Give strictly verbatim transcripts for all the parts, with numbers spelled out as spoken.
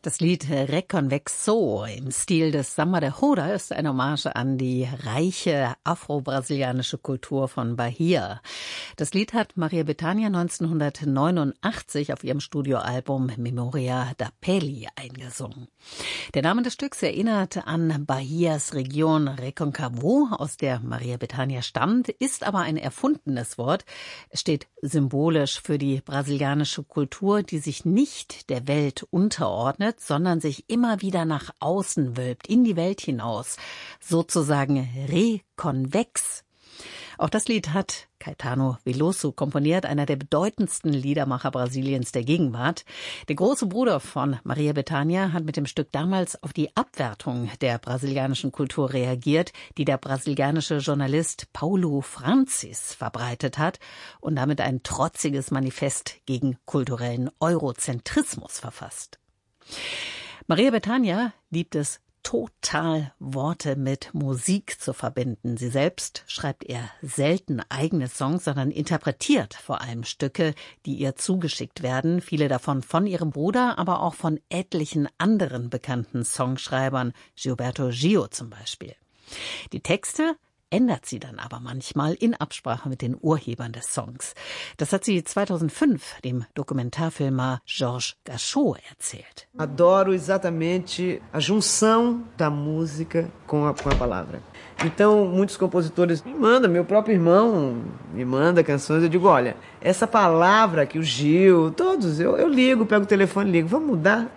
Das Lied Reconvexo im Stil des Samba de Roda ist eine Hommage an die reiche afro-brasilianische Kultur von Bahia. Das Lied hat Maria Bethânia neunzehnhundertneunundachtzig auf ihrem Studioalbum Memoria da Pele eingesungen. Der Name des Stücks erinnert an Bahias Region Recôncavo, aus der Maria Bethânia stammt, ist aber ein erfundenes Wort. Es steht symbolisch für die brasilianische Kultur, die sich nicht der Welt unterordnet, sondern sich immer wieder nach außen wölbt, in die Welt hinaus, sozusagen rekonvex. Auch das Lied hat Caetano Veloso komponiert, einer der bedeutendsten Liedermacher Brasiliens der Gegenwart. Der große Bruder von Maria Bethânia hat mit dem Stück damals auf die Abwertung der brasilianischen Kultur reagiert, die der brasilianische Journalist Paulo Francis verbreitet hat und damit ein trotziges Manifest gegen kulturellen Eurozentrismus verfasst. Maria Bethânia liebt es total, Worte mit Musik zu verbinden. Sie selbst schreibt eher selten eigene Songs, sondern interpretiert vor allem Stücke, die ihr zugeschickt werden. Viele davon von ihrem Bruder, aber auch von etlichen anderen bekannten Songschreibern, Gilberto Gil zum Beispiel. Die Texte ändert sie dann aber manchmal in Absprache mit den Urhebern des Songs. Das hat sie zweitausendfünf dem Dokumentarfilmer Jorge Gachot erzählt. Adoro exatamente a junção da música com a, com a palavra. Então, muitos compositores me mandam, meu próprio irmão me manda canções, eu digo, olha, essa palavra que o Gil, todos, eu, eu ligo, pego o telefone e ligo, vamos mudar?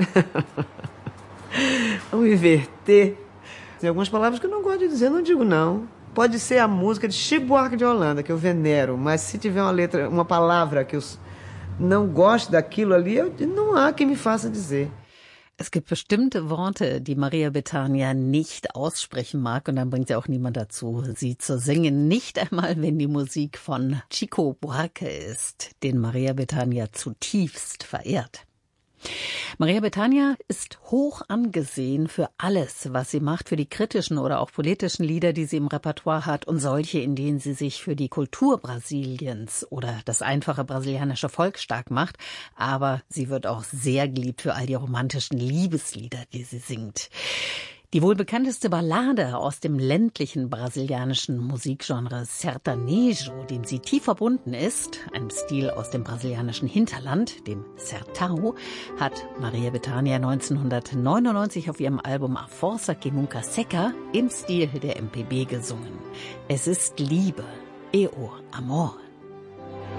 Vamos inverter? Tem algumas palavras que eu não gosto de dizer, não digo não. Pode ser a música de Chico Buarque de Holanda, que eu venero, mas se tiver uma letra, uma palavra que eu não gosto daquilo ali, eu, não há quem me faça dizer. Es gibt bestimmte Worte, die Maria Bethânia nicht aussprechen mag, und dann bringt sie auch niemand dazu, sie zu singen. Nicht einmal, wenn die Musik von Chico Buarque ist, den Maria Bethânia zutiefst verehrt. Maria Bethânia ist hoch angesehen für alles, was sie macht, für die kritischen oder auch politischen Lieder, die sie im Repertoire hat und solche, in denen sie sich für die Kultur Brasiliens oder das einfache brasilianische Volk stark macht. Aber sie wird auch sehr geliebt für all die romantischen Liebeslieder, die sie singt. Die wohl bekannteste Ballade aus dem ländlichen brasilianischen Musikgenre Sertanejo, dem sie tief verbunden ist, einem Stil aus dem brasilianischen Hinterland, dem Sertão, hat Maria Bethânia neunzehnhundertneunundneunzig auf ihrem Album A Força que Nunca Seca im Stil der M P B gesungen. Es ist Liebe, E o Amor.